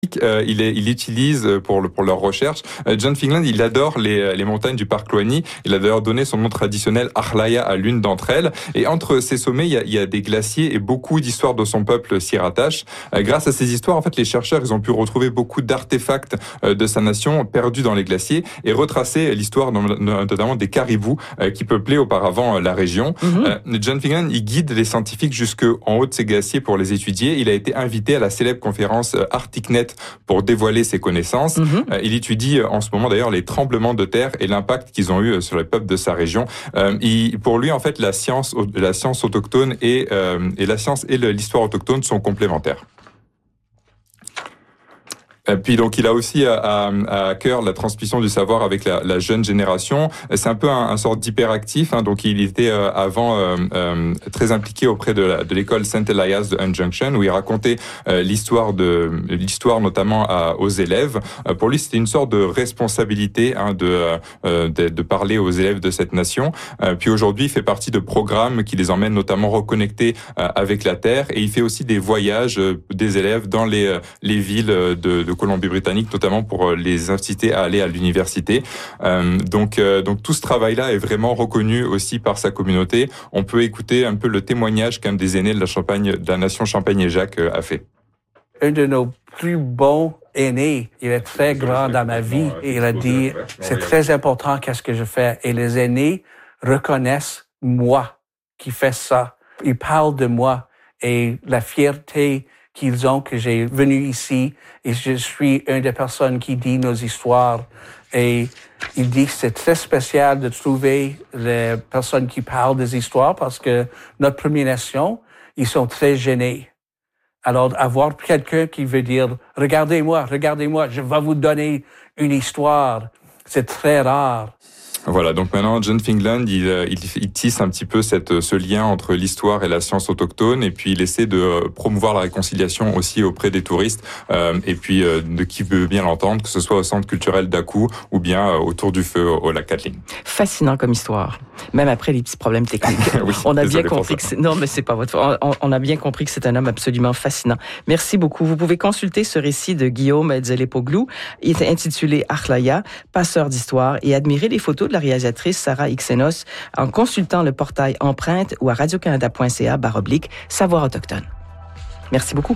il utilise pour leurs recherches. John Fingland, il adore les montagnes du parc Loani. Il a d'ailleurs donné son nom traditionnel Akhlaya à l'une d'entre elles. Et entre ces sommets, il y a des glaciers et beaucoup d'histoires de son peuple s'y rattachent. Grâce à ces histoires, en fait, les chercheurs, ils ont pu retrouver beaucoup d'artefacts de sa nation perdus dans les glaciers et retracer l'histoire notamment des caribous qui peuplaient auparavant la région. John Fingland, il guide les scientifiques jusqu'en haut de ces glaciers pour les étudier. Il a été invité à la célèbre conférence ArcticNet pour dévoiler ses connaissances. Il étudie en ce moment d'ailleurs les tremblements de terre et l'impact qu'ils ont eu sur les peuples de sa région. Pour lui, en fait, la science autochtone et la science et l'histoire autochtone sont complémentaires. Puis donc il a aussi à cœur la transmission du savoir avec la jeune génération. C'est un peu un sorte d'hyperactif, hein, donc il était avant très impliqué auprès de l'école St. Elias de Injunction où il racontait l'histoire notamment aux élèves. Pour lui, c'était une sorte de responsabilité de parler aux élèves de cette nation. Puis aujourd'hui, il fait partie de programmes qui les emmènent notamment reconnecter avec la terre et il fait aussi des voyages des élèves dans les villes de Colombie-Britannique, notamment pour les inciter à aller à l'université. Donc tout ce travail-là est vraiment reconnu aussi par sa communauté. On peut écouter un peu le témoignage qu'un des aînés de la nation Champagne-Jacques a fait. Un de nos plus bons aînés, il est très grand dans ma vie et il a dit c'est très important qu'est-ce que je fais et les aînés reconnaissent moi qui fais ça. Ils parlent de moi et la fierté qu'ils ont que j'ai venu ici et je suis une des personnes qui dit nos histoires. Et il dit que c'est très spécial de trouver les personnes qui parlent des histoires parce que notre Première Nation, ils sont très gênés. Alors, avoir quelqu'un qui veut dire « Regardez-moi, je vais vous donner une histoire », c'est très rare. Voilà, donc maintenant John Fingland, il tisse un petit peu ce lien entre l'histoire et la science autochtone, et puis il essaie de promouvoir la réconciliation aussi auprès des touristes, et puis de qui veut bien l'entendre, que ce soit au centre culturel d'Akou ou bien autour du feu au lac Kathleen. Fascinant comme histoire, même après les petits problèmes techniques. Oui, on a bien compris que non, mais c'est pas votre faute. On a bien compris que c'est un homme absolument fascinant. Merci beaucoup. Vous pouvez consulter ce récit de Guillaume Dzelepoglou. Il est intitulé Akhlaya, passeur d'histoire, et admirer les photos de la réalisatrice Sarah Xenos en consultant le portail Empreinte ou à radiocanada.ca/savoir autochtone. Merci beaucoup.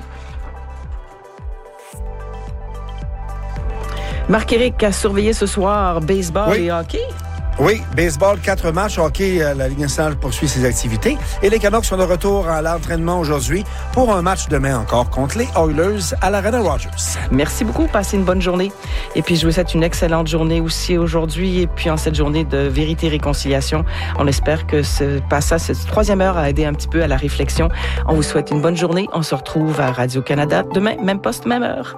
Marc-Éric a surveillé ce soir baseball et hockey. Oui, baseball, 4 matchs. Hockey, la Ligue nationale poursuit ses activités. Et les Canucks sont de retour à l'entraînement aujourd'hui pour un match demain encore contre les Oilers à l'Arena Rogers. Merci beaucoup. Passez une bonne journée. Et puis, je vous souhaite une excellente journée aussi aujourd'hui. Et puis, en cette journée de vérité et réconciliation, on espère que cette troisième heure a aidé un petit peu à la réflexion. On vous souhaite une bonne journée. On se retrouve à Radio-Canada demain, même poste, même heure.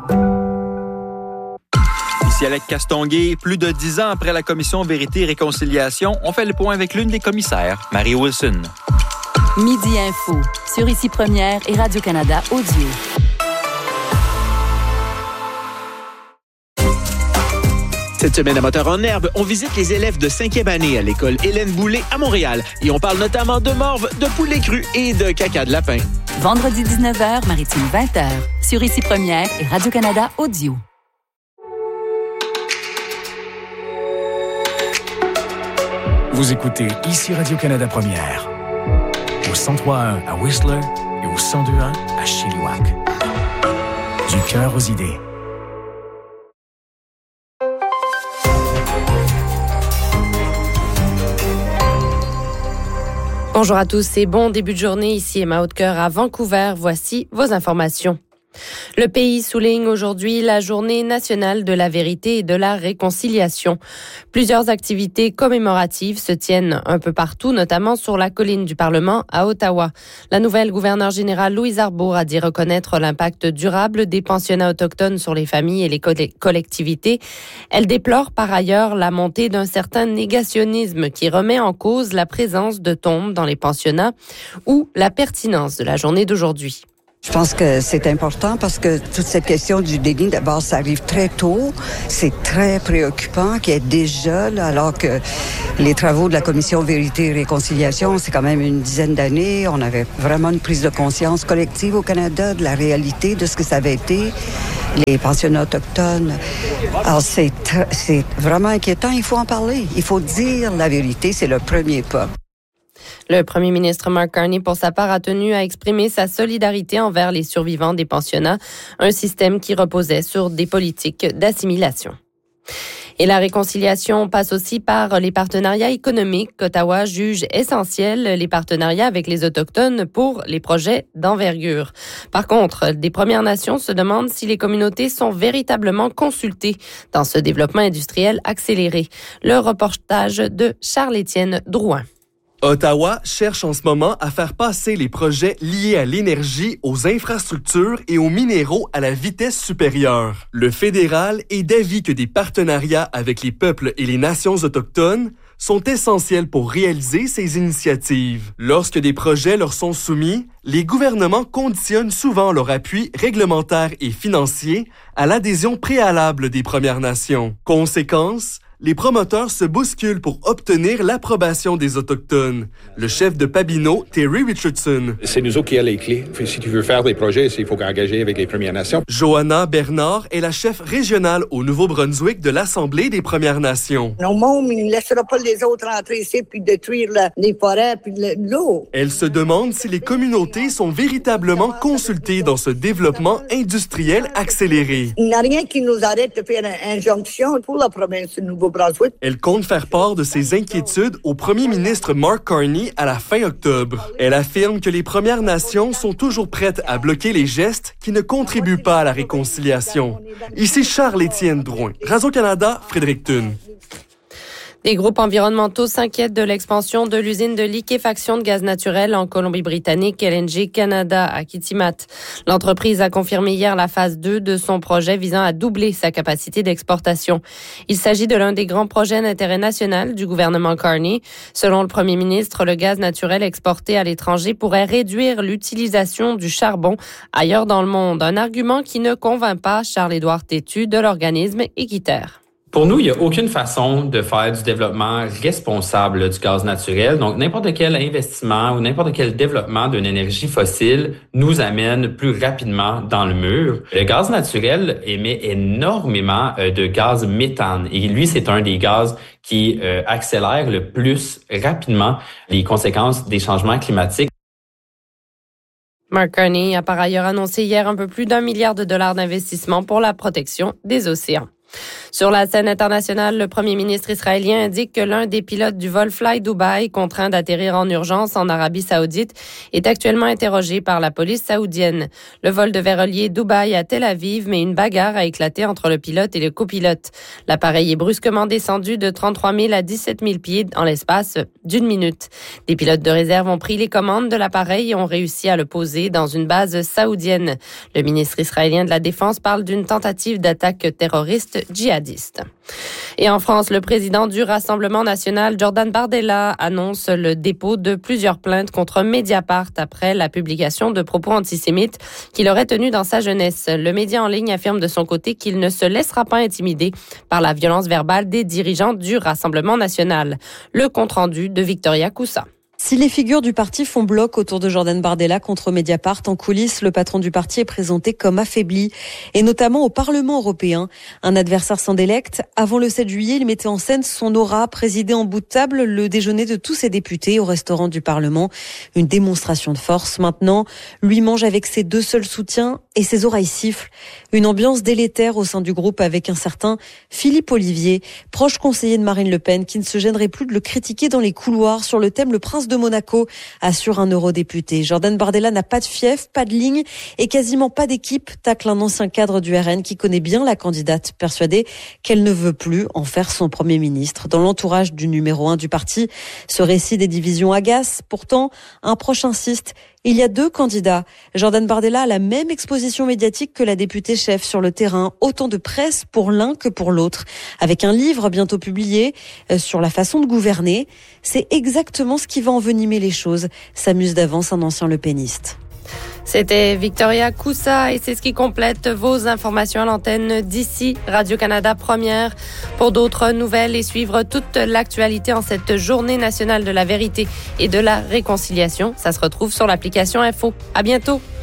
Ici Alec Castonguay, plus de 10 ans après la commission Vérité et Réconciliation, on fait le point avec l'une des commissaires, Marie Wilson. Midi Info, sur Ici Première et Radio-Canada Audio. Cette semaine à Moteur en Herbe, on visite les élèves de 5e année à l'école Hélène Boulay à Montréal. Et on parle notamment de morve, de poulet cru et de caca de lapin. Vendredi 19h, Maritime 20h, sur Ici Première et Radio-Canada Audio. Vous écoutez ici Radio-Canada Première, au 103.1 à Whistler et au 102.1 à Chilliwack. Du cœur aux idées. Bonjour à tous et bon début de journée. Ici Emma Hautecoeur à Vancouver. Voici vos informations. Le pays souligne aujourd'hui la Journée nationale de la vérité et de la réconciliation. Plusieurs activités commémoratives se tiennent un peu partout, notamment sur la colline du Parlement à Ottawa. La nouvelle gouverneure générale Louise Arbour a dit reconnaître l'impact durable des pensionnats autochtones sur les familles et les collectivités. Elle déplore par ailleurs la montée d'un certain négationnisme qui remet en cause la présence de tombes dans les pensionnats ou la pertinence de la journée d'aujourd'hui. Je pense que c'est important parce que toute cette question du déni, d'abord, ça arrive très tôt. C'est très préoccupant qu'il y ait déjà, là, alors que les travaux de la Commission Vérité et Réconciliation, c'est quand même une dizaine d'années. On avait vraiment une prise de conscience collective au Canada de la réalité de ce que ça avait été les pensionnats autochtones. Alors, c'est vraiment inquiétant. Il faut en parler. Il faut dire la vérité. C'est le premier pas. Le premier ministre Mark Carney, pour sa part, a tenu à exprimer sa solidarité envers les survivants des pensionnats, un système qui reposait sur des politiques d'assimilation. Et la réconciliation passe aussi par les partenariats économiques qu'Ottawa juge essentiels, les partenariats avec les Autochtones pour les projets d'envergure. Par contre, des Premières Nations se demandent si les communautés sont véritablement consultées dans ce développement industriel accéléré. Le reportage de Charles-Étienne Drouin. Ottawa cherche en ce moment à faire passer les projets liés à l'énergie, aux infrastructures et aux minéraux à la vitesse supérieure. Le fédéral est d'avis que des partenariats avec les peuples et les nations autochtones sont essentiels pour réaliser ces initiatives. Lorsque des projets leur sont soumis, les gouvernements conditionnent souvent leur appui réglementaire et financier à l'adhésion préalable des Premières Nations. Conséquence, les promoteurs se bousculent pour obtenir l'approbation des Autochtones. Le chef de Pabineau, Terry Richardson. C'est nous autres qui avons les clés. Si tu veux faire des projets, il faut engager avec les Premières Nations. Johanna Bernard est la chef régionale au Nouveau-Brunswick de l'Assemblée des Premières Nations. Non, monde, il ne laissera pas les autres entrer ici puis détruire les forêts puis l'eau. Elle se demande si les communautés sont véritablement consultées dans ce développement industriel accéléré. Il n'y a rien qui nous arrête de faire une injonction pour la province du Nouveau-Brunswick. Elle compte faire part de ses inquiétudes au premier ministre Mark Carney à la fin octobre. Elle affirme que les Premières Nations sont toujours prêtes à bloquer les gestes qui ne contribuent pas à la réconciliation. Ici Charles-Étienne Drouin, Radio-Canada, Fredericton. Des groupes environnementaux s'inquiètent de l'expansion de l'usine de liquéfaction de gaz naturel en Colombie-Britannique, LNG Canada, à Kitimat. L'entreprise a confirmé hier la phase 2 de son projet visant à doubler sa capacité d'exportation. Il s'agit de l'un des grands projets d'intérêt national du gouvernement Carney. Selon le premier ministre, le gaz naturel exporté à l'étranger pourrait réduire l'utilisation du charbon ailleurs dans le monde. Un argument qui ne convainc pas Charles-Édouard Tétu de l'organisme Équiterre. Pour nous, il n'y a aucune façon de faire du développement responsable du gaz naturel. Donc, n'importe quel investissement ou n'importe quel développement d'une énergie fossile nous amène plus rapidement dans le mur. Le gaz naturel émet énormément de gaz méthane. Et lui, c'est un des gaz qui accélère le plus rapidement les conséquences des changements climatiques. Mark Carney a par ailleurs annoncé hier un peu plus d'$1 milliard d'investissement pour la protection des océans. Sur la scène internationale, le premier ministre israélien indique que l'un des pilotes du vol Fly Dubai, contraint d'atterrir en urgence en Arabie Saoudite, est actuellement interrogé par la police saoudienne. Le vol devait relier Dubaï à Tel Aviv, mais une bagarre a éclaté entre le pilote et le copilote. L'appareil est brusquement descendu de 33 000 à 17 000 pieds en l'espace d'une minute. Des pilotes de réserve ont pris les commandes de l'appareil et ont réussi à le poser dans une base saoudienne. Le ministre israélien de la Défense parle d'une tentative d'attaque terroriste djihadiste. Et en France, le président du Rassemblement national, Jordan Bardella, annonce le dépôt de plusieurs plaintes contre Mediapart après la publication de propos antisémites qu'il aurait tenus dans sa jeunesse. Le média en ligne affirme de son côté qu'il ne se laissera pas intimider par la violence verbale des dirigeants du Rassemblement national. Le compte-rendu de Victoria Coussa. Si les figures du parti font bloc autour de Jordan Bardella contre Mediapart, en coulisses, le patron du parti est présenté comme affaibli, et notamment au Parlement européen. Un adversaire sans délect. Avant le 7 juillet, il mettait en scène son aura, présidé en bout de table le déjeuner de tous ses députés au restaurant du Parlement. Une démonstration de force. Maintenant, lui mange avec ses deux seuls soutiens et ses oreilles sifflent. Une ambiance délétère au sein du groupe avec un certain Philippe Ollivier, proche conseiller de Marine Le Pen, qui ne se gênerait plus de le critiquer dans les couloirs sur le thème Le Prince de Monaco, assure un eurodéputé. Jordan Bardella n'a pas de fief, pas de ligne et quasiment pas d'équipe, tacle un ancien cadre du RN qui connaît bien la candidate, persuadé qu'elle ne veut plus en faire son premier ministre. Dans l'entourage du numéro 1 du parti, ce récit des divisions agace. Pourtant, un proche insiste. Il y a deux candidats. Jordan Bardella a la même exposition médiatique que la députée chef sur le terrain. Autant de presse pour l'un que pour l'autre. Avec un livre bientôt publié sur la façon de gouverner. C'est exactement ce qui va envenimer les choses, s'amuse d'avance un ancien lepéniste. C'était Victoria Coussa et c'est ce qui complète vos informations à l'antenne d'ici Radio-Canada Première. Pour d'autres nouvelles et suivre toute l'actualité en cette journée nationale de la vérité et de la réconciliation, ça se retrouve sur l'application Info. À bientôt.